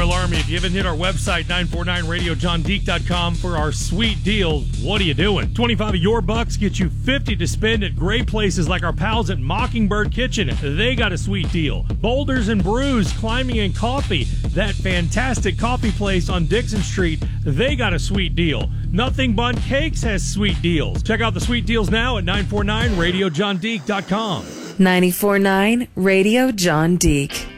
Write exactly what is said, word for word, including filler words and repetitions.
Royal Army. If you haven't hit our website, nine four nine radio john deek dot com, for our sweet deals, what are you doing? twenty-five of your bucks get you fifty to spend at great places like our pals at Mockingbird Kitchen. They got a sweet deal. Boulders and Brews, Climbing and Coffee, that fantastic coffee place on Dixon Street, they got a sweet deal. Nothing Bun Cakes has sweet deals. Check out the sweet deals now at nine four nine radio john deek dot com. ninety-four point nine Radio John Deek.